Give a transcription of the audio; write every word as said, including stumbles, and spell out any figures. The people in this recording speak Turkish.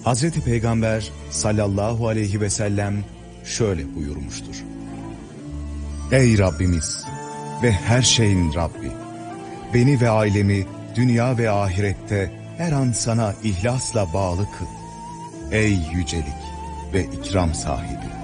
Hazreti Peygamber sallallahu aleyhi ve sellem şöyle buyurmuştur. Ey Rabbimiz ve her şeyin Rabbi! Beni ve ailemi dünya ve ahirette her an sana ihlasla bağlı kıl. Ey yücelik ve ikram sahibi!